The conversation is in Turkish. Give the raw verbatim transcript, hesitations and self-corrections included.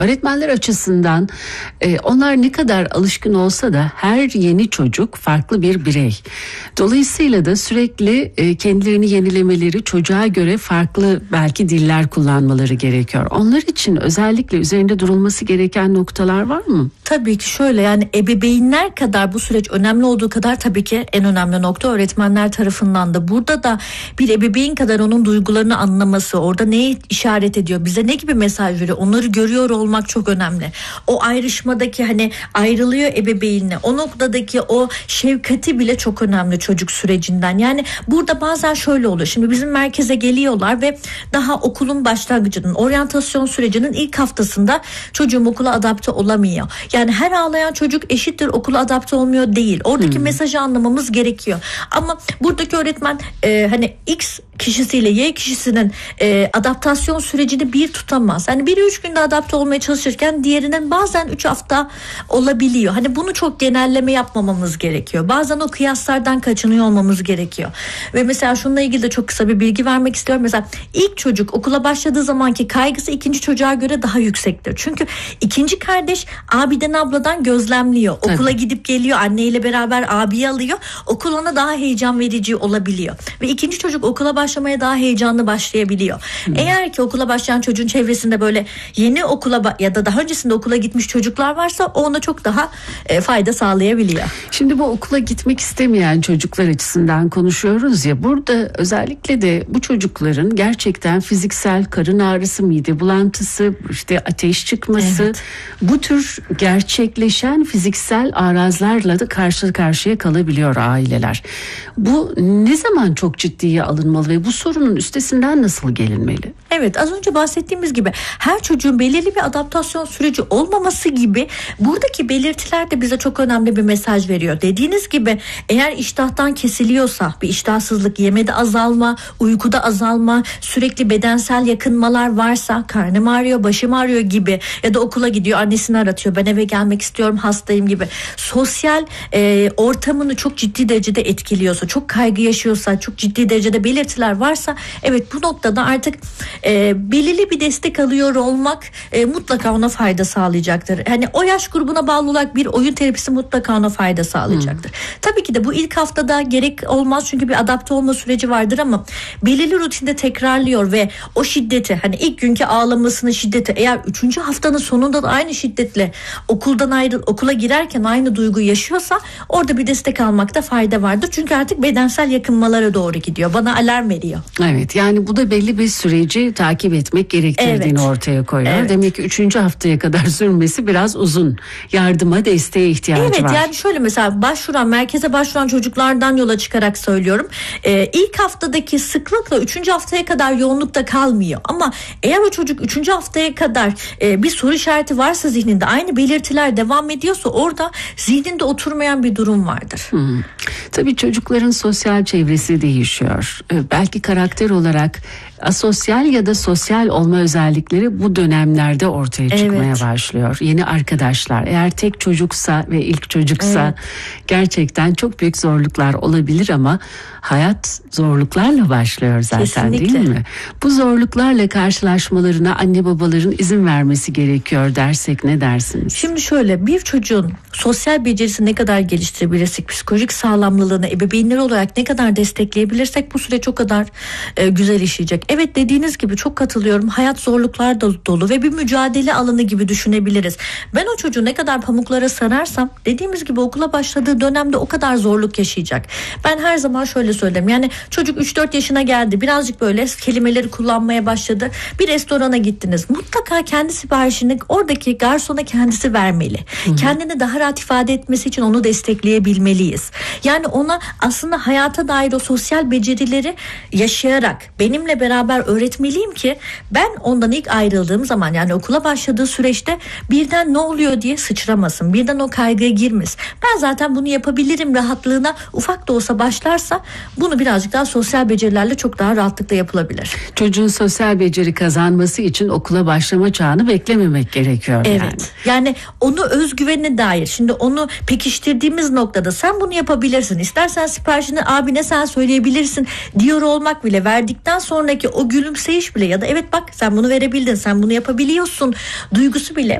Öğretmenler açısından e, onlar ne kadar alışkın olsa da her yeni çocuk farklı bir birey. Dolayısıyla da sürekli e, kendilerini yenilemeleri, çocuğa göre farklı belki diller kullanmaları gerekiyor. Onlar için özellikle üzerinde durulması gereken noktalar var mı? Tabii ki şöyle, yani ebeveynler kadar bu süreç önemli olduğu kadar tabii ki en önemli nokta öğretmenler tarafından da. Burada da bir ebeveyn kadar onun duygularını anlaması, orada neye işaret ediyor, bize ne gibi mesaj veriyor, onları görüyor olmak çok önemli. O ayrışmadaki hani ayrılıyor ebeveynle, o noktadaki o şefkati bile çok önemli çocuk sürecinden. Yani burada bazen şöyle oluyor. Şimdi bizim merkeze geliyorlar ve daha okulun başlangıcının, oryantasyon sürecinin ilk haftasında çocuğum okula adapte olamıyor. Yani her ağlayan çocuk eşittir okula adapte olmuyor değil. Oradaki hmm. mesajı anlamamız gerekiyor. Ama buradaki öğretmen e, hani X kişisiyle Y kişisinin e, adaptasyon sürecini bir tutamaz. Hani biri üç günde adapte olmaya çalışırken diğerinin bazen üç hafta olabiliyor. Hani bunu çok genelleme yapmamamız gerekiyor. Bazen o kıyaslardan kaçınıyor olmamız gerekiyor. Ve mesela şununla ilgili de çok kısa bir bilgi vermek istiyorum. Mesela ilk çocuk okula başladığı zamanki kaygısı ikinci çocuğa göre daha yüksektir. Çünkü ikinci kardeş abiden abladan gözlemliyor. Okula Tabii. gidip geliyor, anneyle beraber abiyi alıyor. Okul ona daha heyecan verici olabiliyor. Ve ikinci çocuk okula başlamaya daha heyecanlı başlayabiliyor. Hmm. Eğer ki okula başlayan çocuğun çevresinde böyle yeni okula ya da daha öncesinde okula gitmiş çocuklar varsa o ona çok daha e, fayda sağlayabiliyor. Şimdi bu okula gitmek istemeyen çocuklar açısından konuşuyoruz ya, burada özellikle de bu çocukların gerçekten fiziksel karın ağrısı, mide bulantısı, işte ateş çıkması, evet. bu tür gerçekleşen fiziksel arazlarla da karşı karşıya kalabiliyor aileler. Bu ne zaman çok ciddiye alınmalı ve bu sorunun üstesinden nasıl gelinmeli? Evet, az önce bahsettiğimiz gibi her çocuğun belirli bir adaptasyon süreci olmaması gibi buradaki belirtiler de bize çok önemli bir mesaj veriyor. Dediğiniz gibi eğer iştahtan kesiliyorsa, bir iştahsızlık, yemede azalma, uykuda azalma, sürekli bedensel yakınmalar varsa, karnım ağrıyor, başım ağrıyor gibi ya da okula gidiyor, annesini aratıyor, ben eve gelmek istiyorum, hastayım gibi sosyal e, ortamını çok ciddi derecede etkiliyorsa, çok kaygı yaşıyorsa, çok ciddi derecede belirtiler varsa, evet bu noktada artık e, belirli bir destek alıyor olmak e, mutlaka ona fayda sağlayacaktır. Hani o yaş grubuna bağlı olarak bir oyun terapisi mutlaka ona fayda sağlayacaktır. Hmm. Tabii ki de bu ilk haftada gerek olmaz çünkü bir adapte olma süreci vardır ama belirli rutinde tekrarlıyor ve o şiddeti, hani ilk günkü ağlamasının şiddeti eğer üçüncü haftanın sonunda da aynı şiddetle okuldan ayrı okula girerken aynı duyguyu yaşıyorsa orada bir destek almakta fayda vardır. Çünkü artık bedensel yakınmalara doğru gidiyor. Bana alarm veriyor. Evet, yani bu da belli bir süreci takip etmek gerektirdiğini evet. ortaya koyuyor. Evet. Demek ki üçüncü haftaya kadar sürmesi biraz uzun. Yardıma, desteğe ihtiyacı evet, var. Evet, yani şöyle mesela başvuran, merkeze başvuran çocuklardan yola çıkarak söylüyorum. Ee, ilk haftadaki sıklıkla üçüncü haftaya kadar yoğunlukta kalmıyor. Ama eğer o çocuk üçüncü haftaya kadar e, bir soru işareti varsa zihninde, aynı belirtiler devam ediyorsa orada zihninde oturmayan bir durum vardır. Hmm. Tabii çocukların sosyal çevresi değişiyor. Ee, belki karakter olarak asosyal ya da sosyal olma özellikleri bu dönemlerde ortaya çıkmaya evet. başlıyor. Yeni arkadaşlar, eğer tek çocuksa ve ilk çocuksa evet. gerçekten çok büyük zorluklar olabilir ama hayat zorluklarla başlıyor zaten. Kesinlikle. Değil mi? Bu zorluklarla karşılaşmalarına anne babaların izin vermesi gerekiyor dersek ne dersiniz? Şimdi şöyle, bir çocuğun sosyal becerisi ne kadar geliştirebilirsek, psikolojik sağlamlılığını ebeveynler olarak ne kadar destekleyebilirsek bu süreç o kadar e, güzel işleyecek. Evet, dediğiniz gibi çok katılıyorum. Hayat zorluklar da dolu ve bir mücadele alanı gibi düşünebiliriz. Ben o çocuğu ne kadar pamuklara sararsam, dediğimiz gibi okula başladığı dönemde o kadar zorluk yaşayacak. Ben her zaman şöyle söylerim. Yani çocuk üç dört yaşına geldi. Birazcık böyle kelimeleri kullanmaya başladı. Bir restorana gittiniz. Mutlaka kendi siparişini oradaki garsona kendisi vermeli. Hı-hı. Kendini daha rahat ifade etmesi için onu destekleyebilmeliyiz. Yani ona aslında hayata dair o sosyal becerileri yaşayarak benimle beraber öğretmeliyim ki ben ondan ilk ayrıldığım zaman, yani okula başladığı süreçte birden ne oluyor diye sıçramasın. Birden o kaygıya girmesin. Ben zaten bunu yapabilirim rahatlığına ufak da olsa başlarsa bunu birazcık daha sosyal becerilerle çok daha rahatlıkla yapılabilir. Çocuğun sosyal beceri kazanması için okula başlama çağını beklememek gerekiyor. Evet. Yani. Yani onu özgüvenine dair, şimdi onu pekiştirdiğimiz noktada sen bunu yapabilirsin. İstersen siparişini abine sen söyleyebilirsin diyor olmak bile verdikten sonraki oradaki o gülümseyiş bile ya da evet bak sen bunu verebildin, sen bunu yapabiliyorsun duygusu bile